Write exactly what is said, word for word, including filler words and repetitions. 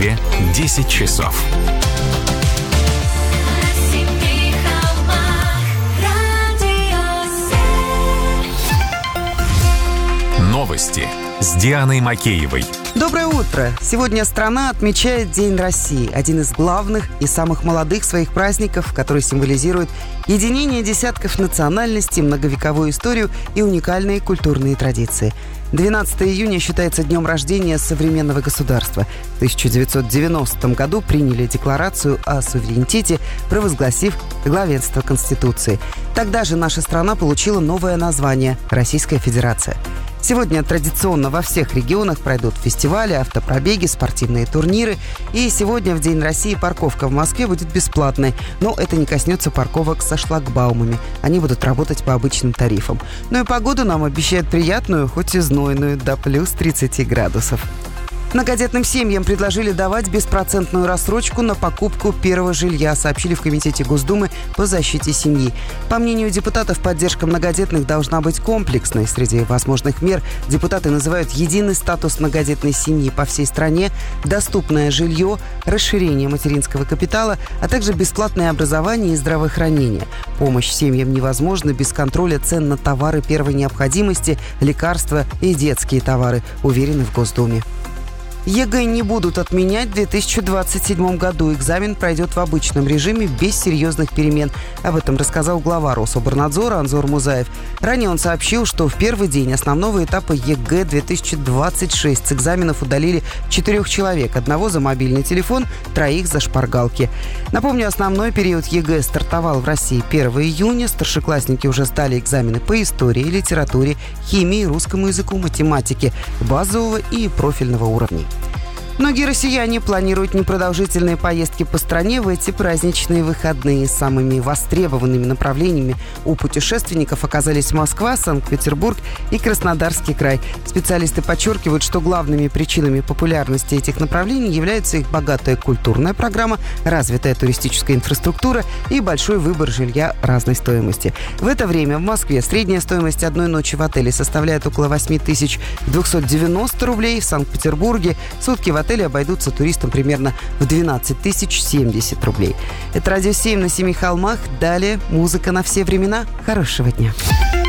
Москве десять часов. Новости с Дианой Макеевой. Доброе утро! Сегодня страна отмечает День России, один из главных и самых молодых своих праздников, который символизирует единение десятков национальностей, многовековую историю и уникальные культурные традиции. двенадцатого июня считается днем рождения современного государства. В тысяча девятьсот девяностом году приняли декларацию о суверенитете, провозгласив главенство Конституции. Тогда же наша страна получила новое название – Российская Федерация. Сегодня традиционно во всех регионах пройдут фестивали, автопробеги, спортивные турниры. И сегодня, в День России, парковка в Москве будет бесплатной. Но это не коснется парковок со шлагбаумами. Они будут работать по обычным тарифам. Ну и погоду нам обещают приятную, хоть и знойную, до плюс тридцати градусов. Многодетным семьям предложили давать беспроцентную рассрочку на покупку первого жилья, сообщили в Комитете Госдумы по защите семьи. По мнению депутатов, поддержка многодетных должна быть комплексной. Среди возможных мер депутаты называют единый статус многодетной семьи по всей стране, доступное жилье, расширение материнского капитала, а также бесплатное образование и здравоохранение. Помощь семьям невозможна без контроля цен на товары первой необходимости, лекарства и детские товары, уверены в Госдуме. ЕГЭ не будут отменять в две тысячи двадцать седьмом году. Экзамен пройдет в обычном режиме без серьезных перемен. Об этом рассказал глава Рособорнадзора Анзор Музаев. Ранее он сообщил, что в первый день основного этапа ЕГЭ две тысячи двадцать шесть с экзаменов удалили четырех человек. Одного за мобильный телефон, троих за шпаргалки. Напомню, основной период ЕГЭ стартовал в России первого июня. Старшеклассники уже сдали экзамены по истории, литературе, химии, русскому языку, математике базового и профильного уровней. Многие россияне планируют непродолжительные поездки по стране в эти праздничные выходные. Самыми востребованными направлениями у путешественников оказались Москва, Санкт-Петербург и Краснодарский край. Специалисты подчеркивают, что главными причинами популярности этих направлений являются их богатая культурная программа, развитая туристическая инфраструктура и большой выбор жилья разной стоимости. В это время в Москве средняя стоимость одной ночи в отеле составляет около восемь тысяч двести девяносто рублей. В Санкт-Петербурге сутки в отеле обойдутся туристам примерно в двенадцать тысяч семьдесят рублей. Это Радио семь на Семи холмах. Далее музыка на все времена. Хорошего дня.